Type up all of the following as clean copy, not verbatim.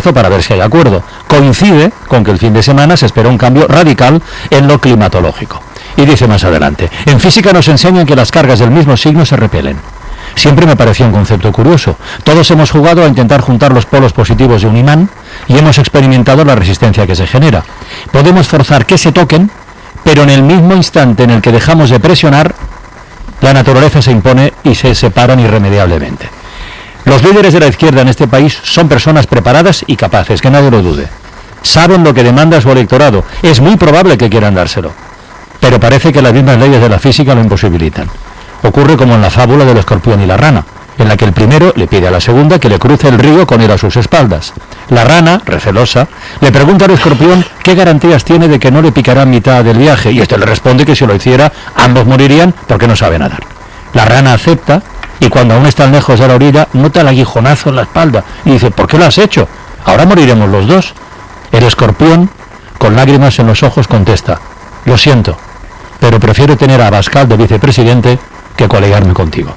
texto para ver si hay acuerdo. Coincide con que el fin de semana se espera un cambio radical en lo climatológico. Y dice más adelante, en física nos enseñan que las cargas del mismo signo se repelen. Siempre me pareció un concepto curioso. Todos hemos jugado a intentar juntar los polos positivos de un imán y hemos experimentado la resistencia que se genera. Podemos forzar que se toquen, pero en el mismo instante en el que dejamos de presionar, la naturaleza se impone y se separan irremediablemente. Los líderes de la izquierda en este país son personas preparadas y capaces, que nadie lo dude. Saben lo que demanda su electorado. Es muy probable que quieran dárselo. Pero parece que las mismas leyes de la física lo imposibilitan. Ocurre como en la fábula del escorpión y la rana, en la que el primero le pide a la segunda que le cruce el río con él a sus espaldas. La rana, recelosa, le pregunta al escorpión qué garantías tiene de que no le picará en mitad del viaje, y este le responde que si lo hiciera, ambos morirían porque no sabe nadar. La rana acepta, y cuando aún están lejos de la orilla, nota el aguijonazo en la espalda, y dice, ¿por qué lo has hecho? Ahora moriremos los dos. El escorpión, con lágrimas en los ojos, contesta, lo siento, pero prefiero tener a Abascal de vicepresidente que colegarme contigo.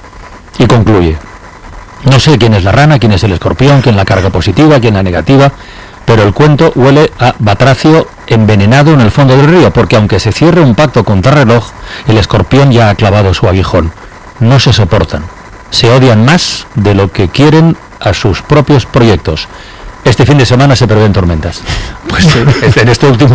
Y concluye, no sé quién es la rana, quién es el escorpión, quién la carga positiva, quién la negativa, pero el cuento huele a batracio envenenado en el fondo del río, porque aunque se cierre un pacto contrarreloj, el escorpión ya ha clavado su aguijón. No se soportan, se odian más de lo que quieren a sus propios proyectos. Este fin de semana se prevén tormentas. Pues en este último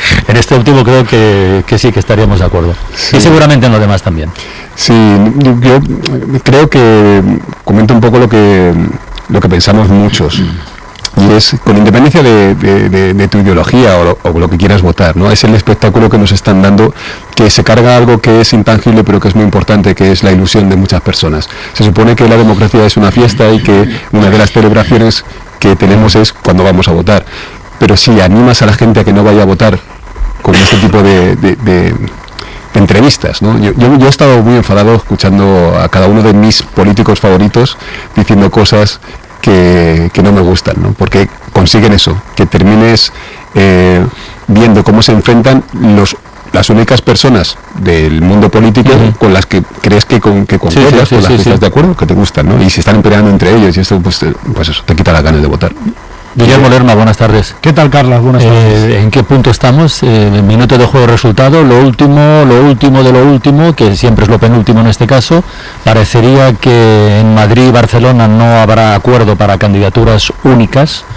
creo que sí que estaríamos de acuerdo. Sí. Y seguramente en lo demás también. Sí, yo creo que comento un poco lo que pensamos muchos. Y es, con independencia de tu ideología o lo que quieras votar, ¿no? Es el espectáculo que nos están dando, que se carga algo que es intangible pero que es muy importante, que es la ilusión de muchas personas. Se supone que la democracia es una fiesta y que una de las celebraciones que tenemos es cuando vamos a votar. Pero si animas a la gente a que no vaya a votar con este tipo de entrevistas, ¿no? Yo he estado muy enfadado escuchando a cada uno de mis políticos favoritos diciendo cosas que no me gustan, ¿no? Porque consiguen eso, que termines viendo cómo se enfrentan las únicas personas del mundo político con las que crees que concuerdas, con las que estás de acuerdo, que te gustan, ¿no? Y se están peleando entre ellos y esto pues eso, te quita las ganas de votar. Guillermo Lerma, buenas tardes. ¿Qué tal, Carlas? Buenas tardes. ¿En qué punto estamos? Minuto de juego resultado, lo último de lo último, que siempre es lo penúltimo en este caso. Parecería que en Madrid y Barcelona no habrá acuerdo para candidaturas únicas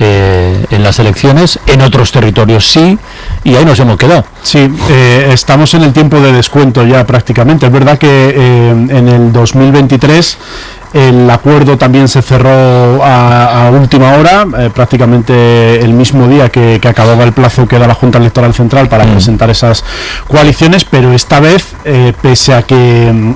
en las elecciones, en otros territorios sí, y ahí nos hemos quedado. Sí, estamos en el tiempo de descuento ya prácticamente. Es verdad que en el 2023 el acuerdo también se cerró a última hora, prácticamente el mismo día que acababa el plazo que da la Junta Electoral Central para presentar esas coaliciones, pero esta vez, pese a que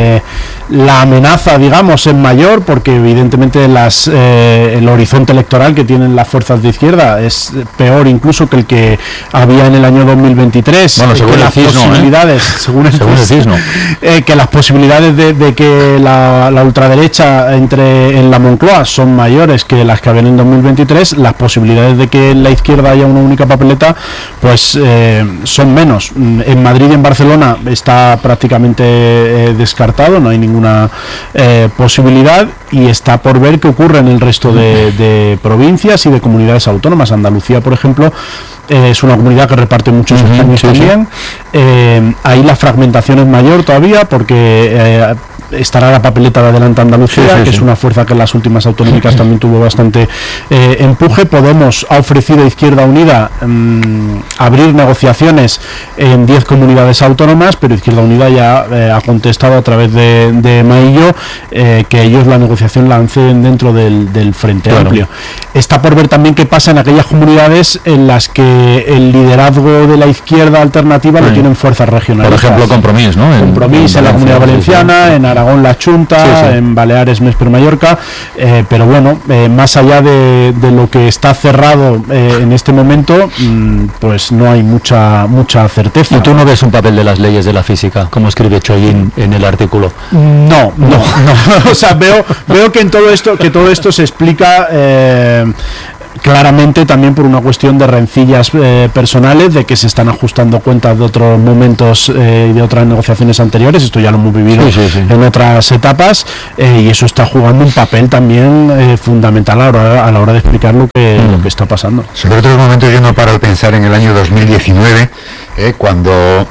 la amenaza, digamos, es mayor, porque evidentemente el horizonte electoral que tienen las fuerzas de izquierda es peor incluso que el que había en el año 2023. Bueno, según las posibilidades, según el CISNO, que las posibilidades de que la ultraderecha entre en la Moncloa son mayores que las que habían en 2023, las posibilidades de que en la izquierda haya una única papeleta pues son menos. En Madrid y en Barcelona está prácticamente descartado, no hay ninguna posibilidad, y está por ver qué ocurre en el resto de provincias y de comunidades autónomas. Andalucía, por ejemplo, es una comunidad que reparte muchos escaños también. Ahí la fragmentación es mayor todavía porque estará la papeleta de Adelante Andalucía, que es una fuerza que en las últimas autonómicas también tuvo bastante empuje. Podemos ha ofrecido a Izquierda Unida abrir negociaciones en 10 comunidades autónomas, pero Izquierda Unida ya ha contestado a través de Maillo que ellos la negociación la hacen dentro del Frente Amplio. Está por ver también qué pasa en aquellas comunidades en las que el liderazgo de la izquierda alternativa lo tienen fuerzas regionales. Por ejemplo, Compromís, ¿no? Compromís en la Comunidad Valenciana, en Aragón la Chunta, en Baleares Mesper Mallorca, pero bueno, más allá de lo que está cerrado en este momento, pues no hay mucha certeza. ¿Y tú no ves un papel de las leyes de la física, como escribe Chollín en el artículo? No. O sea, veo que todo esto se explica claramente también por una cuestión de rencillas personales, de que se están ajustando cuentas de otros momentos y de otras negociaciones anteriores. Esto ya lo hemos vivido en otras etapas, y eso está jugando un papel también fundamental a la hora de explicar lo que está pasando. Sobre otros momentos yo no paro de pensar en el año 2019, cuando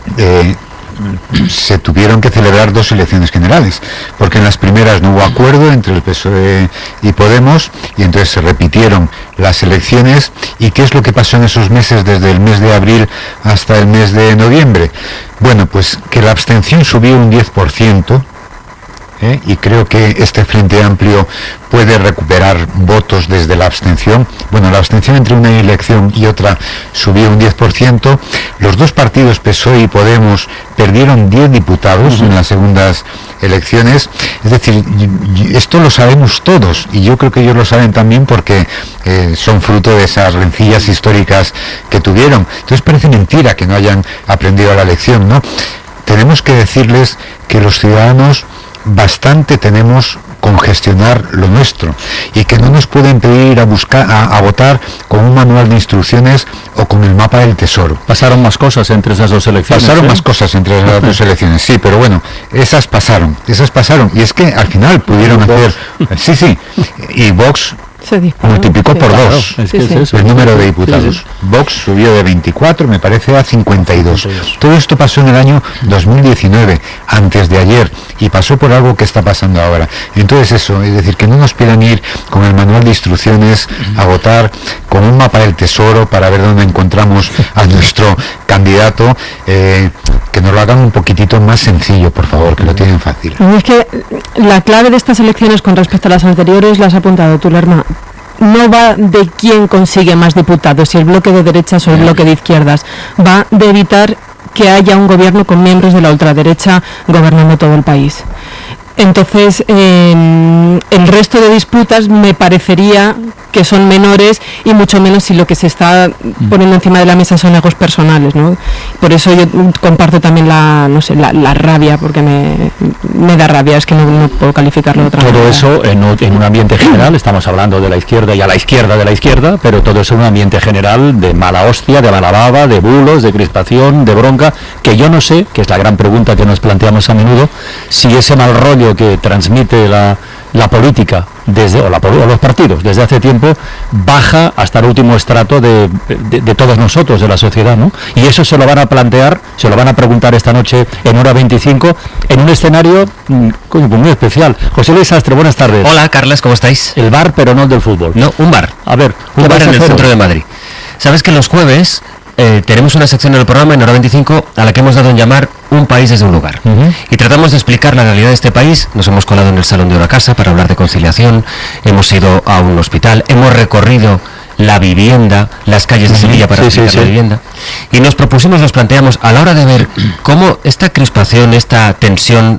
se tuvieron que celebrar 2 elecciones generales, porque en las primeras no hubo acuerdo entre el PSOE y Podemos, y entonces se repitieron las elecciones. ¿Y qué es lo que pasó en esos meses, desde el mes de abril hasta el mes de noviembre? Bueno, pues que la abstención subió un 10%, y creo que este Frente Amplio puede recuperar votos desde la abstención. Bueno, la abstención entre una elección y otra subió un 10%. Los 2 partidos, PSOE y Podemos, perdieron 10 diputados en las segundas elecciones. Es decir, esto lo sabemos todos, y yo creo que ellos lo saben también, porque son fruto de esas rencillas históricas que tuvieron. Entonces parece mentira que no hayan aprendido la lección, ¿no? Tenemos que decirles que los ciudadanos bastante tenemos con gestionar lo nuestro, y que no nos pueden pedir a votar con un manual de instrucciones o con el mapa del tesoro. Pasaron más cosas entre esas 2 elecciones. Más cosas entre esas 2 elecciones, sí, pero bueno, esas pasaron, y es que al final pudieron hacer, y Vox multiplicó por 2 el número de diputados. Vox subió de 24, me parece, a 52. Todo esto pasó en el año 2019, antes de ayer, y pasó por algo que está pasando ahora. Entonces eso, es decir, que no nos pidan ir con el manual de instrucciones a votar, con un mapa del tesoro para ver dónde encontramos a nuestro candidato, que nos lo hagan un poquitito más sencillo, por favor, que lo tienen fácil. Es que la clave de estas elecciones con respecto a las anteriores, las has apuntado tú, Lerma, no va de quién consigue más diputados, si el bloque de derechas o el bloque de izquierdas, va de evitar que haya un gobierno con miembros de la ultraderecha gobernando todo el país. Entonces, el resto de disputas me parecería que son menores, y mucho menos si lo que se está poniendo encima de la mesa son egos personales, ¿no? Por eso yo comparto también la rabia, porque me da rabia, es que no puedo calificarlo de otra manera. Todo eso en un ambiente general, estamos hablando de la izquierda y a la izquierda de la izquierda, pero todo eso en un ambiente general de mala hostia, de mala baba, de bulos, de crispación, de bronca, que yo no sé, que es la gran pregunta que nos planteamos a menudo, si ese mal rollo que transmite la política o los partidos desde hace tiempo baja hasta el último estrato de todos nosotros, de la sociedad, ¿no? Y eso se lo van a plantear, se lo van a preguntar esta noche en Hora 25, en un escenario muy especial. José Luis Sastre, buenas tardes. Hola, Carles, ¿cómo estáis? El bar, pero no el del fútbol. No, un bar. A ver, un bar en el centro de Madrid. Sabes que los jueves tenemos una sección en el programa, en Hora 25, a la que hemos dado en llamar Un país desde un lugar. Y tratamos de explicar la realidad de este país. Nos hemos colado en el salón de una casa para hablar de conciliación, hemos ido a un hospital, hemos recorrido la vivienda, las calles de Sevilla para explicar la vivienda. Y nos planteamos, a la hora de ver cómo esta crispación, esta tensión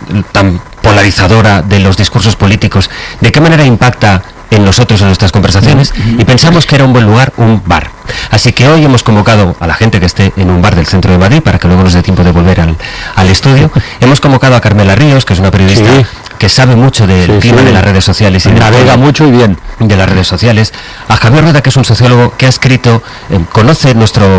tan polarizadora de los discursos políticos, de qué manera impacta en nosotros, en nuestras conversaciones, y pensamos que era un buen lugar, un bar. Así que hoy hemos convocado a la gente que esté en un bar del centro de Madrid, para que luego nos dé tiempo de volver al estudio. Hemos convocado a Carmela Ríos, que es una periodista que sabe mucho del clima de las redes sociales y navega mucho y bien de las redes sociales, a Javier Rueda, que es un sociólogo que ha escrito, conoce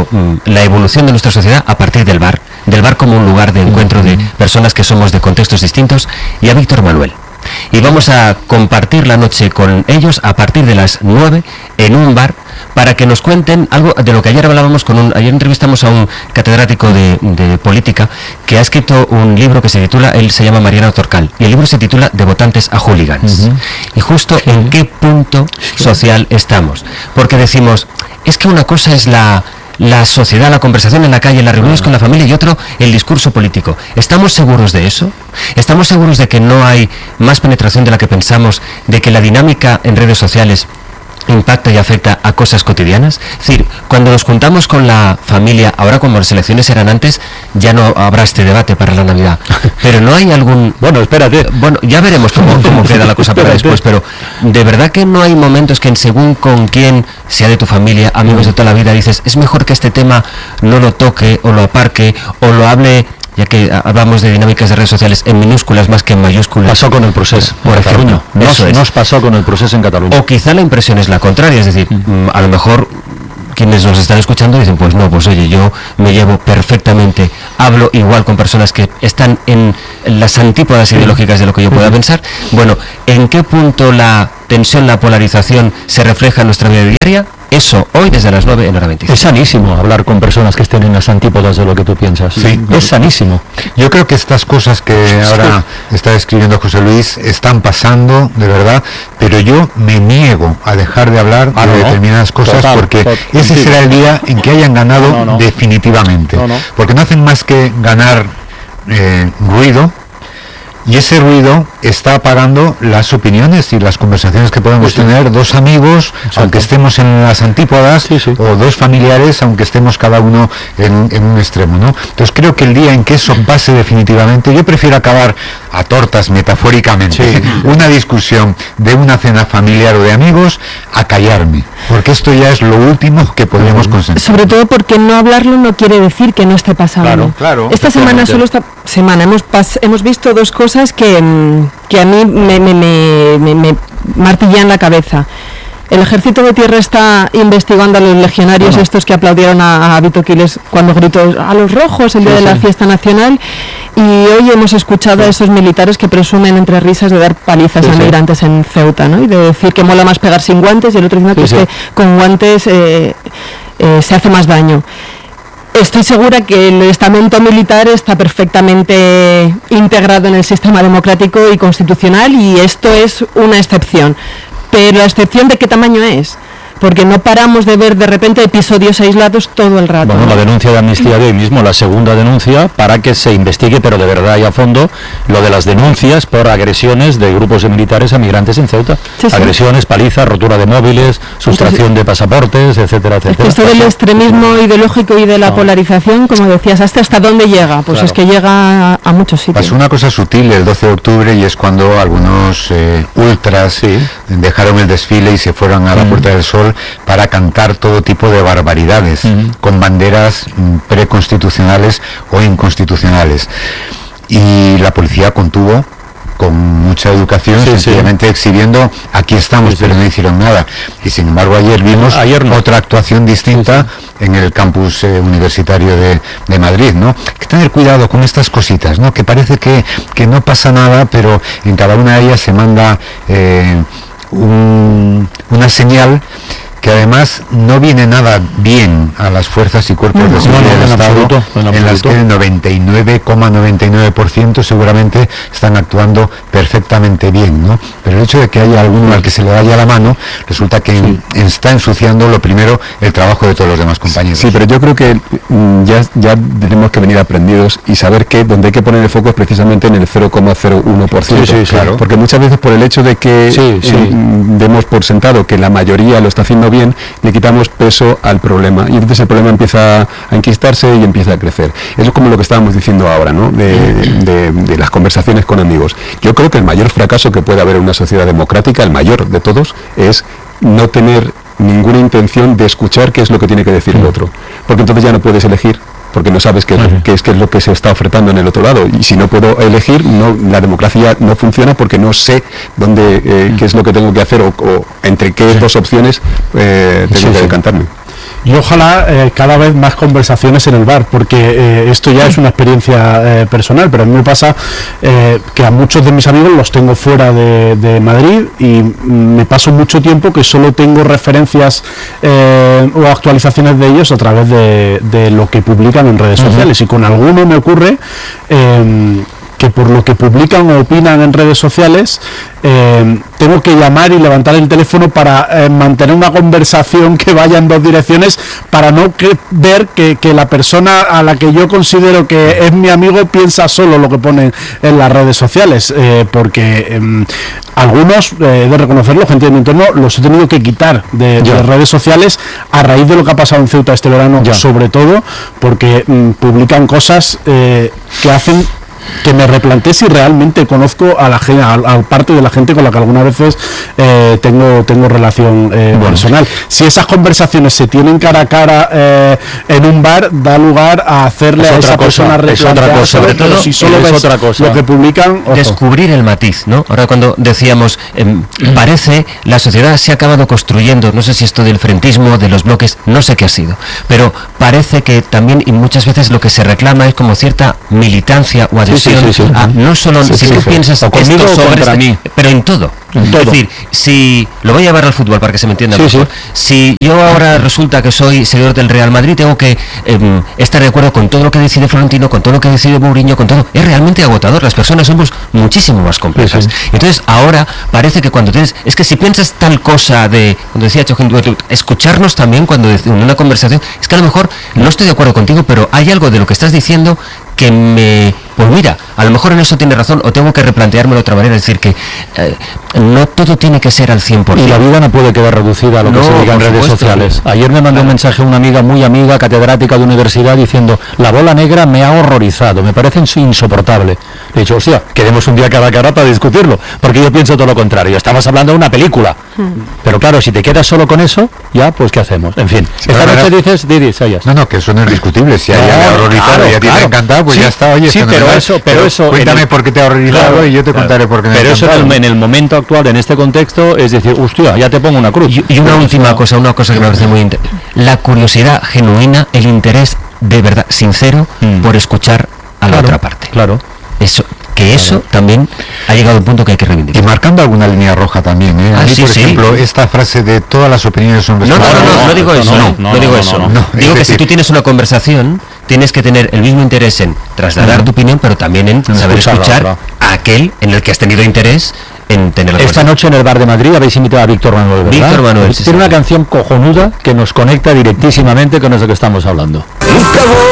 la evolución de nuestra sociedad a partir del bar como un lugar de encuentro de personas que somos de contextos distintos, y a Víctor Manuel. Y vamos a compartir la noche con ellos a partir de las 9 en un bar, para que nos cuenten algo de lo que ayer hablábamos ayer entrevistamos a un catedrático de política que ha escrito un libro que él se llama Mariano Torcal, y el libro se titula De votantes a hooligans. Y justo en qué punto social estamos, porque decimos, es que una cosa es la sociedad, la conversación en la calle, las reuniones con la familia, y otro, el discurso político. ¿Estamos seguros de eso? ¿Estamos seguros de que no hay más penetración de la que pensamos, de que la dinámica en redes sociales impacta y afecta a cosas cotidianas? Es decir, cuando nos juntamos con la familia, ahora como las elecciones eran antes, ya no habrá este debate para la Navidad, pero no hay algún... Bueno, espérate. Bueno, ya veremos cómo queda la cosa para después, pero de verdad que no hay momentos que según con quién, sea de tu familia, amigos de toda la vida, dices, es mejor que este tema no lo toque, o lo aparque, o lo hable ya que hablamos de dinámicas de redes sociales en minúsculas más que en mayúsculas. Pasó con el proceso por en Cataluña. ejemplo. Nos pasó con el proceso en Cataluña. O quizá la impresión es la contraria, es decir, a lo mejor quienes nos están escuchando dicen, pues no, pues oye, yo me llevo perfectamente, hablo igual con personas que están en las antípodas ideológicas de lo que yo pueda pensar. Bueno, ¿en qué punto la tensión, la polarización se refleja en nuestra vida diaria? Eso, hoy desde las 9 en Hora 25. Es sanísimo hablar con personas que estén en las antípodas de lo que tú piensas. Sí. Es sanísimo. Yo creo que estas cosas que ahora está escribiendo José Luis están pasando, de verdad, pero yo me niego a dejar de hablar de determinadas cosas. Total, porque ese será el día en que hayan ganado definitivamente. Porque no hacen más que ganar ruido, y ese ruido está apagando las opiniones y las conversaciones que podemos tener dos amigos, aunque estemos en las antípodas, o dos familiares, aunque estemos cada uno en un extremo, ¿no? Entonces creo que el día en que eso pase definitivamente, yo prefiero acabar a tortas, metafóricamente, una discusión de una cena familiar o de amigos, a callarme, porque esto ya es lo último que podríamos consentir. Sobre todo porque no hablarlo no quiere decir que no esté pasando. Claro, esta semana, solo esta semana, hemos visto dos cosas que a mí me martillan la cabeza. El Ejército de Tierra está investigando a los legionarios estos que aplaudieron a Vito Quiles cuando gritó a los rojos el día de la fiesta nacional, y hoy hemos escuchado a esos militares que presumen entre risas de dar palizas a migrantes en Ceuta, ¿no? Y de decir que mola más pegar sin guantes, y el otro diciendo que es que con guantes se hace más daño. Estoy segura que el estamento militar está perfectamente integrado en el sistema democrático y constitucional, y esto es una excepción. Pero la excepción, ¿de qué tamaño es? Porque no paramos de ver de repente episodios aislados todo el rato. Bueno, la denuncia de Amnistía de hoy mismo, la segunda denuncia, para que se investigue, pero de verdad y a fondo, lo de las denuncias por agresiones de grupos de militares a migrantes en Ceuta. Agresiones, palizas, rotura de móviles, sustracción de pasaportes, etcétera, etcétera. Esto del extremismo ideológico y de la polarización, como decías, ¿hasta dónde llega? Pues es que llega a muchos sitios. Pasó una cosa sutil el 12 de octubre, y es cuando algunos ultras dejaron el desfile y se fueron a la Puerta del Sol para cantar todo tipo de barbaridades con banderas preconstitucionales o inconstitucionales, y la policía contuvo con mucha educación, sencillamente exhibiendo aquí estamos, pero no hicieron nada. Y sin embargo ayer vimos otra actuación distinta en el campus universitario de Madrid, ¿no? Hay que tener cuidado con estas cositas, ¿no? Que parece que no pasa nada, pero en cada una de ellas se manda una señal que además no viene nada bien a las fuerzas y cuerpos de seguridad del Estado, en las que el 99,99% seguramente están actuando perfectamente bien, ¿no? Pero el hecho de que haya alguno al que se le vaya la mano, resulta que está ensuciando, lo primero, el trabajo de todos los demás compañeros. Sí, pero yo creo que ya tenemos que venir aprendidos y saber que donde hay que poner el foco es precisamente en el 0,01%. Claro. Porque muchas veces, por el hecho de que demos por sentado que la mayoría lo está haciendo bien, le quitamos peso al problema, y entonces el problema empieza a enquistarse y empieza a crecer. Eso es como lo que estábamos diciendo ahora, ¿no? De las conversaciones con amigos. Yo creo que el mayor fracaso que puede haber en una sociedad democrática, el mayor de todos, es no tener ninguna intención de escuchar qué es lo que tiene que decir el otro, porque entonces ya no puedes elegir, porque no sabes qué es lo que se está ofertando en el otro lado, y si no puedo elegir, la democracia no funciona, porque no sé dónde qué es lo que tengo que hacer, o entre qué dos opciones tengo que decantarme. Y ojalá cada vez más conversaciones en el bar, porque esto ya es una experiencia personal, pero a mí me pasa que a muchos de mis amigos los tengo fuera de Madrid, y me paso mucho tiempo que solo tengo referencias o actualizaciones de ellos a través de lo que publican en redes sociales, y con alguno me ocurre que por lo que publican o opinan en redes sociales tengo que llamar y levantar el teléfono para mantener una conversación que vaya en dos direcciones, para no ver que la persona a la que yo considero que es mi amigo piensa solo lo que ponen en las redes sociales, porque algunos, he de reconocerlo, gente de mi entorno, los he tenido que quitar de las redes sociales a raíz de lo que ha pasado en Ceuta este verano, sobre todo porque publican cosas que hacen que me replanteé si realmente conozco a la gente, a parte de la gente con la que algunas veces tengo relación personal. Si esas conversaciones se tienen cara a cara en un bar, da lugar a hacerle a esa persona replantear, sobre todo si solo ves otra cosa. lo que publican, ojo. Descubrir el matiz, ¿no? Ahora cuando decíamos, parece, la sociedad se ha acabado construyendo, no sé si esto del frentismo, de los bloques, no sé qué ha sido, pero parece que también, y muchas veces lo que se reclama es como cierta militancia o adhesión, no solo si tú piensas o conmigo esto o sobre contra mí, pero en todo. Es decir, si lo voy a llevar al fútbol para que se me entienda mejor, si yo ahora resulta que soy seguidor del Real Madrid, tengo que estar de acuerdo con todo lo que decide Florentino, con todo lo que decide Mourinho, con todo. Es realmente agotador. Las personas somos muchísimo más complejas. Entonces ahora parece que cuando tienes, es que si piensas tal cosa de, cuando decía Chojín, escucharnos también cuando en una conversación, es que a lo mejor no estoy de acuerdo contigo, pero hay algo de lo que estás diciendo que me... Pues mira, a lo mejor en eso tiene razón o tengo que replanteármelo de otra manera, es decir, que no todo tiene que ser al 100%. Y la vida no puede quedar reducida a lo que se diga en redes sociales. Ayer me mandó un mensaje una amiga muy amiga, catedrática de universidad, diciendo, la bola negra me ha horrorizado, me parece insoportable. Le he dicho, hostia, quedemos un día cara a cara para discutirlo, porque yo pienso todo lo contrario. Estamos hablando de una película. Pero claro, si te quedas solo con eso, ya, pues ¿qué hacemos? En fin, esta noche dices, Didi, Sayas. No, que eso no es discutible. Si a ella le ha horrorizado y a ti te ha encantado, pues ya está, oye, pero eso cuéntame por qué te ha horrorizado y yo te contaré por qué me ha encantado. Pero eso en el momento actual, en este contexto, es decir, hostia, ya te pongo una cruz. Y una última cosa, una cosa que me parece muy interesante. La curiosidad genuina, el interés de verdad sincero por escuchar a la otra parte. Claro. Eso también ha llegado a un punto que hay que reivindicar. Y marcando alguna línea roja también, ¿eh? A mí, por ejemplo, esta frase de todas las opiniones son respetables. No digo eso, no digo eso. Digo que si tú tienes una conversación, tienes que tener el mismo interés en trasladar tu opinión, pero también en saber escuchar a aquel en el que has tenido interés en tener la Esta noche en el Bar de Madrid habéis invitado a Víctor Manuel, ¿verdad? Víctor Manuel, tiene una canción cojonuda que nos conecta directísimamente con eso que estamos hablando.